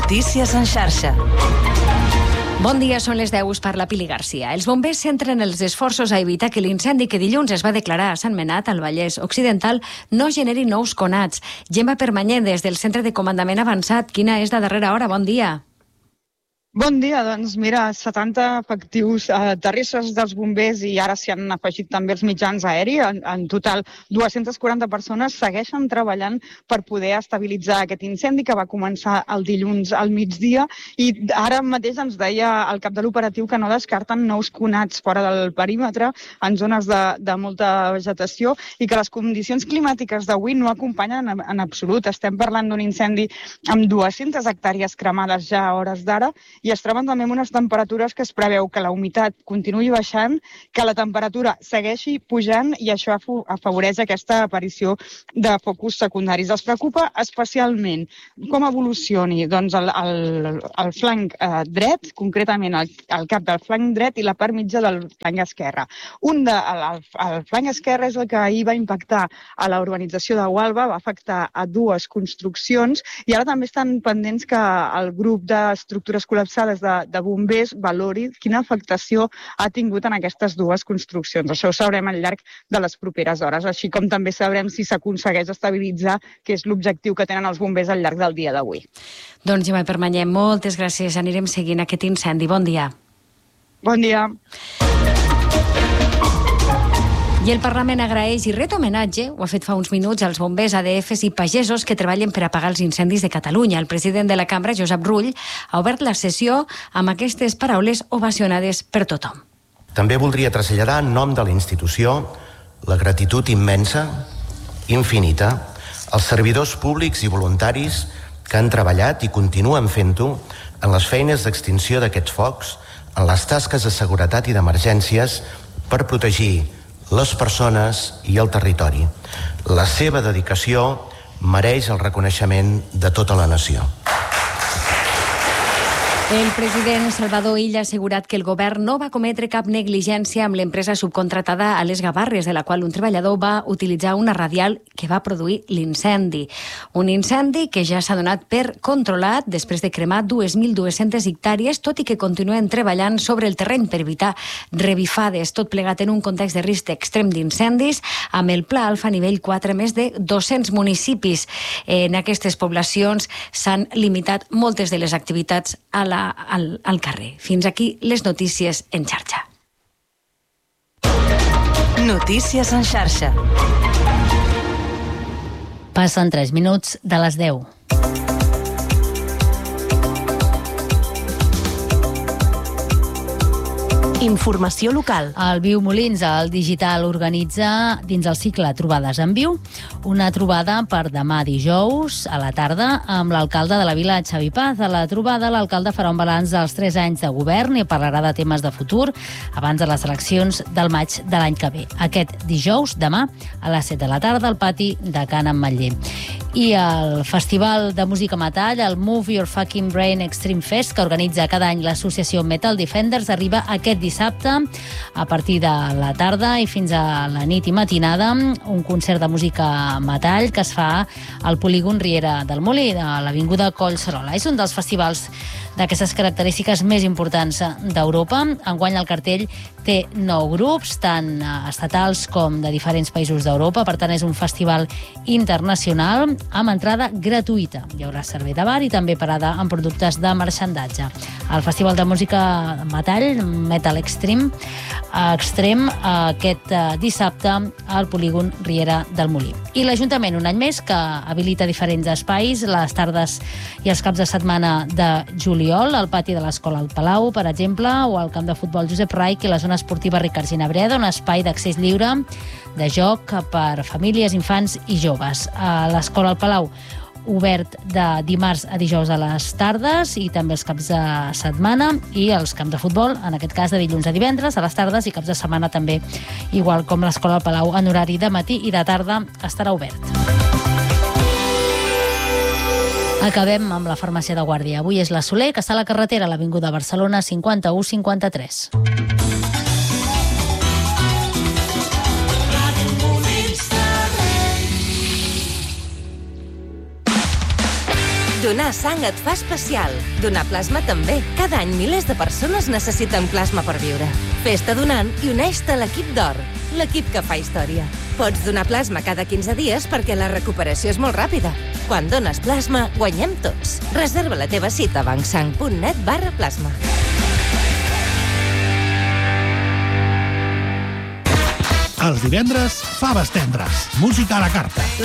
Notícies en xarxa. Bon dia, són les 10, parla Pili Garcia. Els bombers centren els esforços a evitar que l'incendi que dilluns es va declarar a Sant Menat, al Vallès Occidental, no generi nous conats. Gemma Permanyer, des del Centre de Comandament Avançat. Quina és la darrera hora? Bon dia. Bon dia, doncs mira, 70 efectius terrestres dels bombers i ara s'hi han afegit també els mitjans aeris. En total, 240 persones segueixen treballant per poder estabilitzar aquest incendi que va començar el dilluns al migdia i ara mateix ens deia el cap de l'operatiu que no descarten nous conats fora del perímetre en zones de molta vegetació i que les condicions climàtiques d'avui no acompanyen en absolut. Estem parlant d'un incendi amb 200 hectàrees cremades ja a hores d'ara i es troben també amb unes temperatures que es preveu que la humitat continuï baixant, que la temperatura segueixi pujant i això afavoreix aquesta aparició de focus secundaris. Els preocupa especialment com evolucioni doncs, el flanc dret, concretament el cap del flanc dret i la part mitja del flanc esquerre. El flanc esquerre és el que ahir va impactar a la urbanització de Gualba, va afectar a dues construccions i ara també estan pendents que el grup d'estructures col·lapsades de bombers valori quina afectació ha tingut en aquestes dues construccions. Això ho sabrem al llarg de les properes hores, així com també sabrem si s'aconsegueix estabilitzar, que és l'objectiu que tenen els bombers al llarg del dia d'avui. Doncs Gemma Permanyer, moltes gràcies. Anirem seguint aquest incendi. Bon dia. Bon dia. I el Parlament agraeix i ret homenatge, ho ha fet fa uns minuts, als bombers, ADFs i pagesos que treballen per apagar els incendis de Catalunya. El president de la cambra, Josep Rull, ha obert la sessió amb aquestes paraules ovacionades per tothom. També voldria traslladar en nom de la institució la gratitud immensa, infinita, als servidors públics i voluntaris que han treballat i continuen fent-ho en les feines d'extinció d'aquests focs, en les tasques de seguretat i d'emergències per protegir les persones i el territori. La seva dedicació mereix el reconeixement de tota la nació. El president Salvador Illa ha assegurat que el govern no va cometre cap negligència amb l'empresa subcontratada a les Gavarres, de la qual un treballador va utilitzar una radial que va produir l'incendi. Un incendi que ja s'ha donat per controlat després de cremar 2.200 hectàrees, tot i que continuen treballant sobre el terreny per evitar revifades, tot plegat en un context de risc extrem d'incendis, amb el Pla Alfa nivell 4, més de 200 municipis. En aquestes poblacions s'han limitat moltes de les activitats al carrer. Fins aquí les notícies en xarxa. Notícies en xarxa. Passen 3 minuts de les 10. Informació local. El Viu Molins, el digital, organitza dins el cicle Trobades en Viu una trobada per demà dijous a la tarda amb l'alcalde de la vila, Xavi Paz. A la trobada l'alcalde farà un balanç dels 3 anys de govern i parlarà de temes de futur abans de les eleccions del maig de l'any que ve. Aquest dijous, demà, a les 7 de la tarda, al pati de Can Ametller. I el Festival de Música Metall, el Move Your Fucking Brain Extreme Fest, que organitza cada any l'associació Metal Defenders, arriba aquest dissabte a partir de la tarda i fins a la nit i matinada, un concert de música metall que es fa al polígon Riera del Molí, de l'avinguda Collserola. És un dels festivals d'aquestes característiques més importants d'Europa. Enguany el cartell té 9 grups, tant estatals com de diferents països d'Europa, per tant és un festival internacional amb entrada gratuïta. Hi haurà servei de bar i també parada amb productes de marxandatge. El Festival de Música Metall, Metal Extreme, aquest dissabte al polígon Riera del Molí. I l'Ajuntament, un any més, que habilita diferents espais, les tardes i els caps de setmana de juliol, al pati de l'Escola al Palau, per exemple, o al camp de futbol Josep Raich i la zona esportiva Ricard Ginabreda, un espai d'accés lliure de joc per famílies, infants i joves. A l'Escola al Palau, obert de dimarts a dijous a les tardes i també els caps de setmana, i els camps de futbol, en aquest cas de dilluns a divendres a les tardes, i caps de setmana també, igual com l'Escola al Palau, en horari de matí i de tarda estarà obert. Acabem amb la farmàcia de Guàrdia. Avui és la Soler, que està a la carretera, a l'Avinguda Barcelona 5153. Donar sang et fa especial. Donar plasma també. Cada any milers de persones necessiten plasma per viure. Fes-te donant i uneix-te a l'equip d'Or, l'equip que fa història. Pots donar plasma cada 15 dies perquè la recuperació és molt ràpida. Quan dones plasma, guanyem tots. Reserva la teva cita a bancsang.net/plasma. Els divendres, faves tendres. Música a la carta.